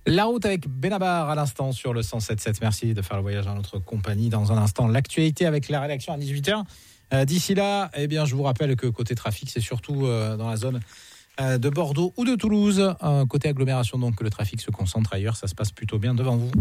La route avec Benabar à l'instant sur le 107.7. Merci de faire le voyage en notre compagnie. Dans un instant, l'actualité avec la rédaction à 18h. D'ici là, je vous rappelle que côté trafic, c'est surtout dans la zone de Bordeaux ou de Toulouse. Côté agglomération, donc, que le trafic se concentre ailleurs. Ça se passe plutôt bien devant vous.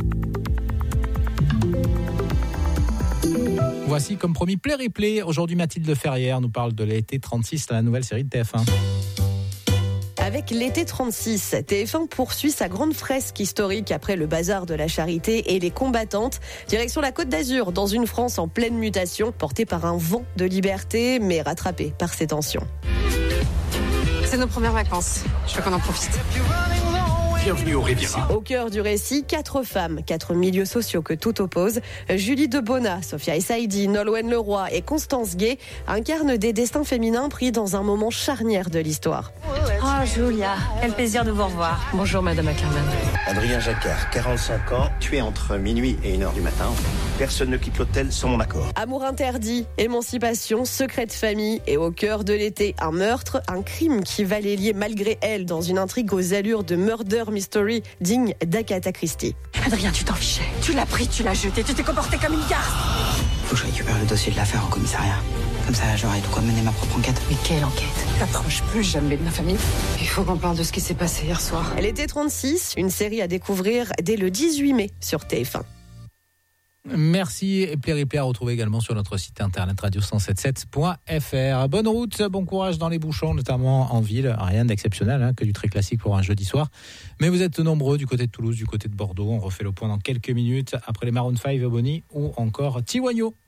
Voici, comme promis, Play Replay. Aujourd'hui, Mathilde Ferrière nous parle de l'été 36, la nouvelle série de TF1. Avec l'été 36, TF1 poursuit sa grande fresque historique après le bazar de la Charité et les combattantes. Direction la Côte d'Azur, dans une France en pleine mutation, portée par un vent de liberté, mais rattrapée par ses tensions. C'est nos premières vacances. Je veux qu'on en profite. Bienvenue au Riviera. Au cœur du récit, 4 femmes, 4 milieux sociaux que tout oppose. Julie Debona, Sophia Essaidi, Nolwenn Leroy et Constance Gay incarnent des destins féminins pris dans un moment charnière de l'histoire. Oh Julia, quel plaisir de vous revoir. Bonjour Madame Ackerman. Adrien Jacquard, 45 ans, tué entre minuit et 1h du matin. Personne ne quitte l'hôtel sans mon accord. Amour interdit, émancipation, secret de famille et au cœur de l'été, un meurtre, un crime qui va les lier malgré elle dans une intrigue aux allures de murder mystery digne d'Agatha Christie. Adrien, tu t'en fichais. Tu l'as pris, tu l'as jeté, tu t'es comporté comme une garce. Faut que je récupère le dossier de l'affaire au commissariat. Comme ça, j'aurai de quoi mener ma propre enquête. Mais quelle enquête? T'approches plus jamais de ma famille. Il faut qu'on parle de ce qui s'est passé hier soir. L'été 36, une série à découvrir dès le 18 mai sur TF1. Merci et Play Replay à retrouver également sur notre site internet radio177.fr. Bonne route, bon courage dans les bouchons, notamment en ville. Rien d'exceptionnel, que du très classique pour un jeudi soir. Mais vous êtes nombreux du côté de Toulouse, du côté de Bordeaux. On refait le point dans quelques minutes après les Maroon 5 et Bonnie ou encore Tiwagno.